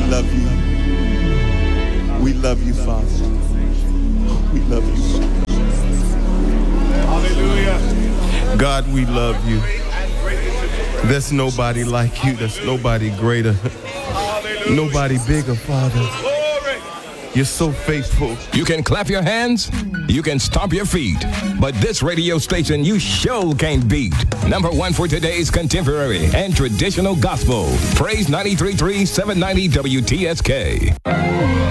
love you. We love you, Father. We love you, Father. Hallelujah. God, we love you. There's nobody like you. There's nobody greater. Hallelujah. Nobody bigger, Father. Glory. You're so faithful. You can clap your hands, you can stomp your feet, but this radio station you sure can't beat. Number one for today's contemporary and traditional gospel. Praise 93.3 790 WTSK.